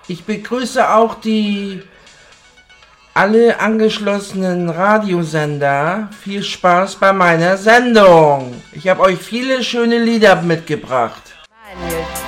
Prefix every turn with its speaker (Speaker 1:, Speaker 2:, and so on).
Speaker 1: Ich begrüße auch alle angeschlossenen Radiosender. Viel Spaß bei meiner Sendung. Ich habe euch viele schöne Lieder mitgebracht.